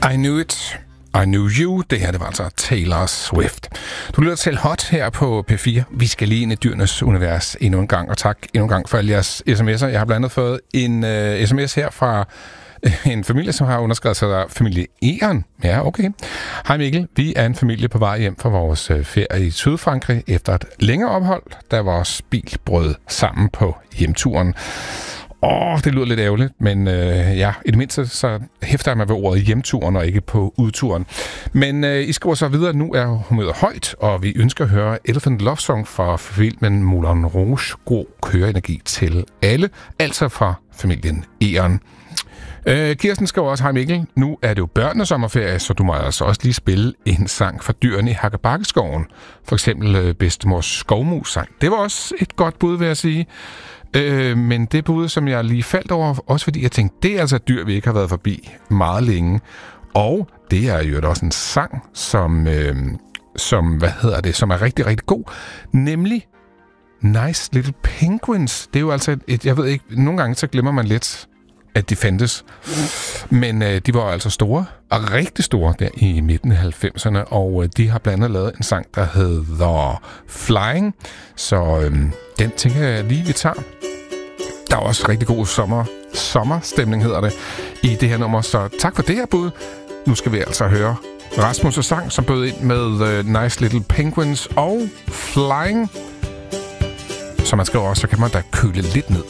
I Knew It, I Knew You. Det her, det var altså Taylor Swift. Du lytter til Hot her på P4. Vi skal lige ind i dyrenes univers endnu en gang, og tak endnu en gang for alle jeres sms'er. Jeg har blandt andet fået en sms her fra en familie, som har underskrevet sig der, familie Eren. Ja, okay. Hej Mikkel, vi er en familie på vej hjem fra vores ferie i Sydfrankrig efter et længere ophold, da vores bil brød sammen på hjemturen. Det lyder lidt ærgerligt, men ja, i det mindste så hæfter jeg mig ved ordet hjemturen og ikke på udturen. Men I skriver så videre, nu er humøret højt, og vi ønsker at høre Elephant Love Song fra filmen Moulin Rouge. God køreenergi til alle, altså fra familien Eren. Kirsten skriver også, hej Mikkel, nu er det jo børnenes sommerferie, så du må altså også lige spille en sang fra dyrene i Hakkebakkeskoven. For eksempel bedstemors skovmus-sang. Det var også et godt bud, vil jeg sige. Men det bud, som jeg lige faldt over, også fordi jeg tænkte, det er altså et dyr, vi ikke har været forbi meget længe. Og det er jo også en sang, som er rigtig, rigtig god. Nemlig Nice Little Penguins. Det er jo altså jeg ved ikke, nogle gange så glemmer man lidt, at de fandtes. Men de var altså store, og rigtig store der i midten af 90'erne, og de har blandt andet lavet en sang, der hedder Flying. Så den tænker jeg lige, vi tager. Der er også rigtig god sommerstemning, hedder det, i det her nummer. Så tak for det her bud. Nu skal vi altså høre Rasmus' sang, som bød ind med Nice Little Penguins og Flying. Så man skriver også, så kan man da køle lidt ned.